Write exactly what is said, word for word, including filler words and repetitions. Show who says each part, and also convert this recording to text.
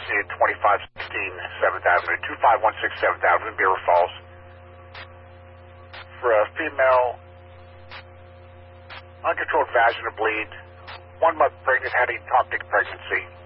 Speaker 1: needed twenty-five sixteen seventh Avenue, two five one six seventh Avenue, Beaver Falls. For a female, uncontrolled vaginal bleed, one month pregnant, had ectopic pregnancy.